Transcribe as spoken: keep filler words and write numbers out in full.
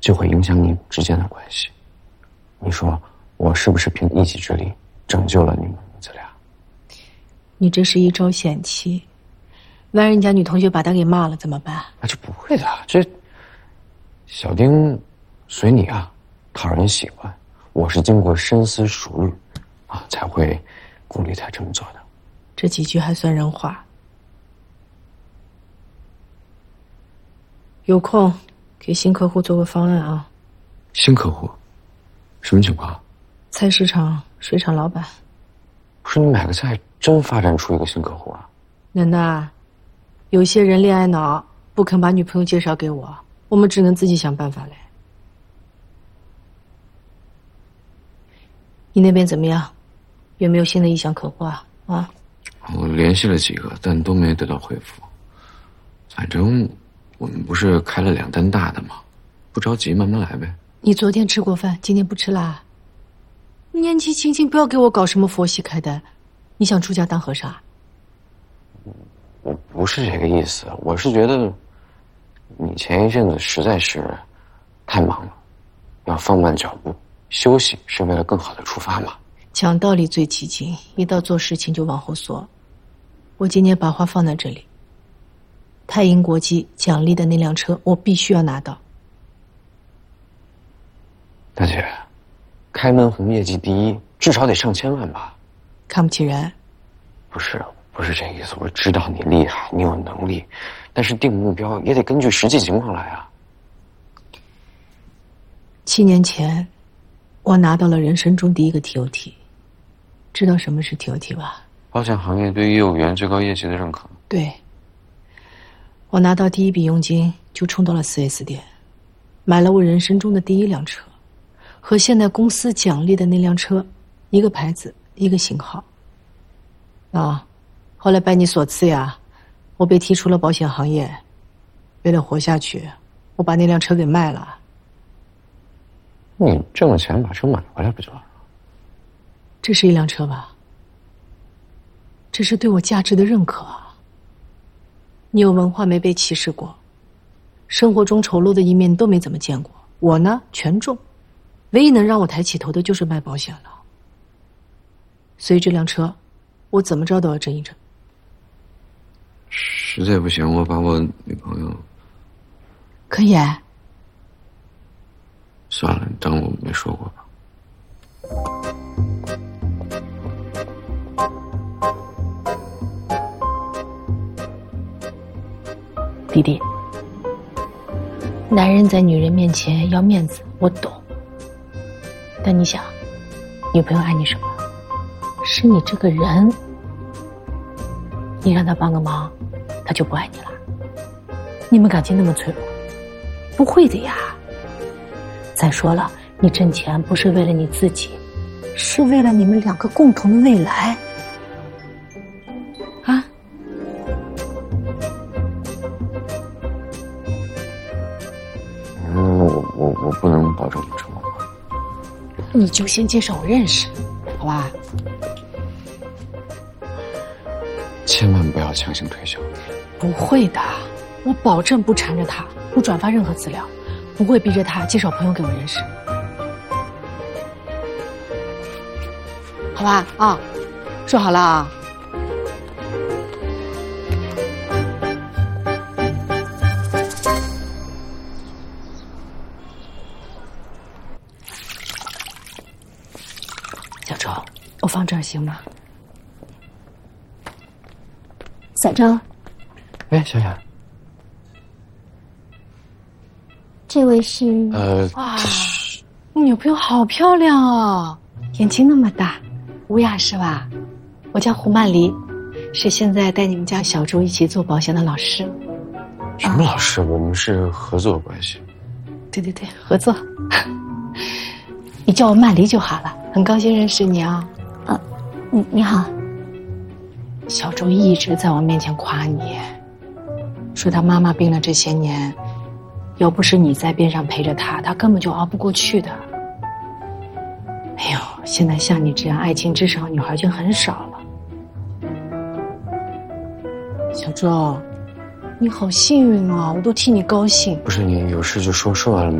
就会影响你们之间的关系。你说我是不是凭一己之力拯救了你们母子俩？ 你这是一招险棋，万一人家女同学把他给骂了怎么办？ 啊，这不会的，这小丁随你啊，讨人喜欢。我是经过深思熟虑啊，才会鼓励他这么做的。 这几句还算人话。有空给新客户做个方案啊。 新客户？什么情况？ 菜市场水产老板。 不是你买个菜真发展出一个新客户啊？ 楠楠，有些人恋爱脑，不肯把女朋友介绍给我，我们只能自己想办法嘞。你那边怎么样？有没有新的意向客户啊？啊？ 我联系了几个，但都没得到回复。反正我们不是开了两单大的吗？不着急，慢慢来呗。 你昨天吃过饭，今天不吃啦？年纪轻轻，不要给我搞什么佛系开单。你想出家当和尚？ 我不是这个意思，我是觉得你前一阵子实在是太忙了，要放慢脚步，休息是为了更好的出发嘛。 讲道理最起劲，一到做事情就往后缩。我今年把话放在这里，泰银国际奖励的那辆车，我必须要拿到。 大姐，开门红业绩第一，至少得上千万吧？ 看不起人？ 不是，不是这意思。我知道你厉害，你有能力，但是定目标也得根据实际情况来啊。 七年前，我拿到了人生中第一个 T O T， 知道什么是 T O T 吧？ 保险行业对业务员最高业绩的认可。 对。我拿到第一笔佣金就冲到了 四 S 店，买了我人生中的第一辆车，和现在公司奖励的那辆车，一个牌子，一个型号。啊，后来拜你所赐呀，我被踢出了保险行业，为了活下去，我把那辆车给卖了。 你挣了钱把车买回来不就完了？ 这是一辆车吧？这是对我价值的认可。你有文化没被歧视过，生活中丑陋的一面都没怎么见过。我呢，全中，唯一能让我抬起头的就是卖保险了。所以这辆车，我怎么着都要争一争。 实在不行，我把我女朋友…… 可以。 算了，你当我没说过吧。 弟弟，男人在女人面前要面子，我懂。但你想，女朋友爱你什么？是你这个人。你让她帮个忙，她就不爱你了。你们感情那么脆弱？不会的呀。再说了，你挣钱不是为了你自己，是为了你们两个共同的未来。啊？ 嗯，我我我不能保证你成功。 你就先介绍我认识，好吧？ 千万不要强行推销。 不会的，我保证不缠着他，不转发任何资料，不会逼着他介绍朋友给我认识，好吧？啊，说好了啊。小周，我放这儿行吗？ 小周， 哎，小雅， 这位是…… 呃， 哇，你女朋友好漂亮哦，眼睛那么大，吴雅是吧？我叫胡曼梨，是现在带你们家小周一起做保险的老师。 什么老师？我们是合作关系。 对对对，合作。你叫我曼梨就好了，很高兴认识你啊。 啊，你你好。 小周一直在我面前夸你，说他妈妈病了这些年，要不是你在边上陪着他，他根本就熬不过去的。哎呦，现在像你这样爱情至上的女孩已经很少了。小周，你好幸运啊，我都替你高兴。 不是，你有事就说，说完了没？